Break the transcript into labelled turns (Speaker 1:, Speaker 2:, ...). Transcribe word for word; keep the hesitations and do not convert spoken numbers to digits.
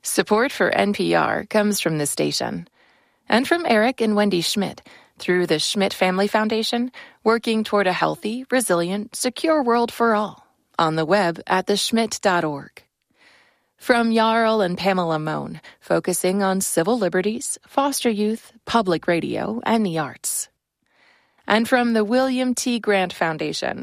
Speaker 1: Support for N P R comes from this station and from Eric and Wendy Schmidt through the Schmidt Family Foundation, working toward a healthy, resilient, secure world for all. On the web at the schmidt dot org. From Jarl and Pamela Mohn, focusing on civil liberties, foster youth, public radio, and the arts. And from the William T. Grant Foundation,